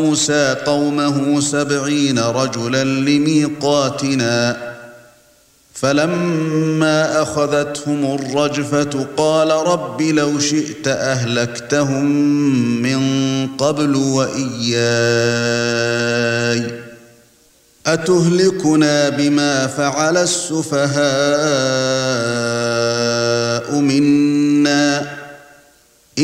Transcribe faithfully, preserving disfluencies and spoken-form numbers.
موسى قومه سبعين رجلا لميقاتنا فلما أخذتهم الرجفة قال رب لو شئت أهلكتهم من قبل وإياي أتهلكنا بما فعل السفهاء منا